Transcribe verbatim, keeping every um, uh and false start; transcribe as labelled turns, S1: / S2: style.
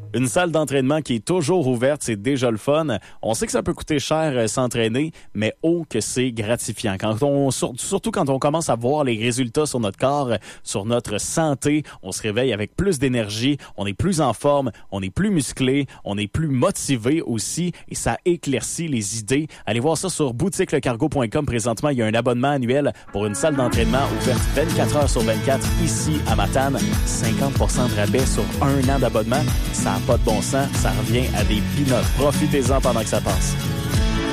S1: Une salle d'entraînement qui est toujours ouverte, c'est déjà le fun. On sait que ça peut coûter cher euh, s'entraîner, mais oh que c'est gratifiant. Quand on, surtout quand on commence à voir les résultats sur notre corps, sur notre santé, on se réveille avec plus d'énergie, on est plus en forme, on est plus musclé, on est plus motivé aussi et ça éclaircit les idées. Allez voir ça sur boutique le cargo point com. Présentement, il y a un abonnement annuel pour une salle d'entraînement ouverte vingt-quatre heures sur vingt-quatre ici à Matane. cinquante pour cent de rabais sur un an d'abonnement. Ça n'a pas de bon sens. Ça revient à des peanuts. Profitez-en pendant que ça passe.